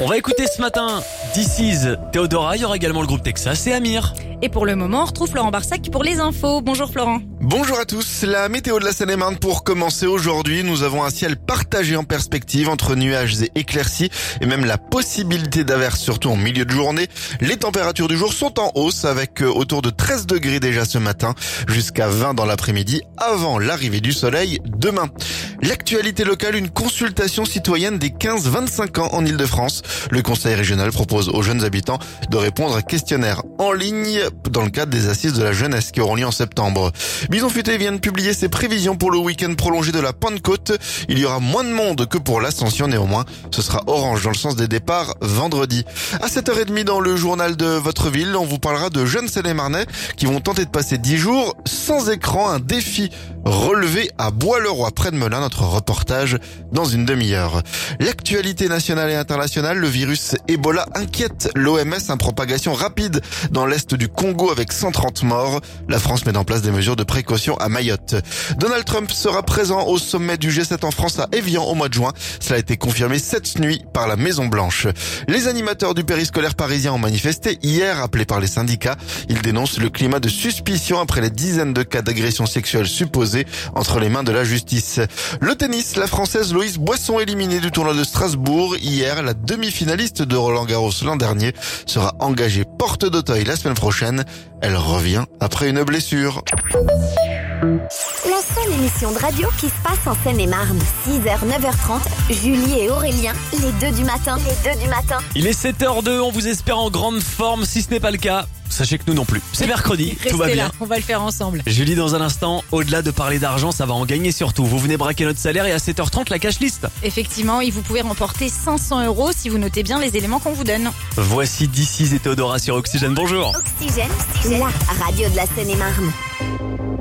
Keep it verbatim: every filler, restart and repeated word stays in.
On va écouter ce matin This Is Théodora, il y aura également le groupe Texas et Amir. Et pour le moment, on retrouve Florent Barsac pour les infos. Bonjour Florent. Bonjour à tous, la météo de la Seine-et-Marne pour commencer aujourd'hui. Nous avons un ciel partagé en perspective entre nuages et éclaircies et même la possibilité d'averses surtout en milieu de journée. Les températures du jour sont en hausse avec autour de treize degrés déjà ce matin jusqu'à vingt dans l'après-midi avant l'arrivée du soleil demain. L'actualité locale, une consultation citoyenne des quinze vingt-cinq ans en Ile-de-France. Le conseil régional propose aux jeunes habitants de répondre à un questionnaire en ligne dans le cadre des assises de la jeunesse qui auront lieu en septembre. Bison Futé vient de publier ses prévisions pour le week-end prolongé de la Pentecôte. Il y aura moins de monde que pour l'Ascension néanmoins. Ce sera orange dans le sens des départs vendredi. À sept heures trente dans le journal de votre ville, on vous parlera de jeunes Seine-et-Marnais qui vont tenter de passer dix jours sans écran, un défi relevé à Bois-le-Roi près de Melun. Notre reportage dans une demi-heure. L'actualité nationale et internationale, le virus Ebola inquiète l'O M S, une propagation rapide dans l'est du Congo avec cent trente morts. La France met en place des mesures de précaution à Mayotte. Donald Trump sera présent au sommet du G sept en France à Évian au mois de juin. Cela a été confirmé cette nuit par la Maison Blanche. Les animateurs du périscolaire parisien ont manifesté hier, appelés par les syndicats. Ils dénoncent le climat de suspicion après les dizaines de cas d'agressions sexuelles supposées entre les mains de la justice. Le tennis, la Française Loïse Boisson éliminée du tournoi de Strasbourg. Hier, la demi-finaliste de Roland-Garros l'an dernier sera engagée porte d'Auteuil la semaine prochaine. Elle revient après une blessure. La seule émission de radio qui se passe en Seine-et-Marne. six heures, neuf heures trente, Julie et Aurélien, les deux du matin. Les deux du matin. Il est sept heures deux, on vous espère en grande forme. Si ce n'est pas le cas, sachez que nous non plus. C'est mercredi, tout va Restez bien. là, on va le faire ensemble. Julie, dans un instant, au-delà de parler d'argent, ça va en gagner surtout. Vous venez braquer notre salaire et à sept heures trente, la cash list. Effectivement, et vous pouvez remporter cinq cents euros si vous notez bien les éléments qu'on vous donne. Voici This Is et Théodora sur Oxygène, bonjour. Oxygène, la radio de la Seine-et-Marne.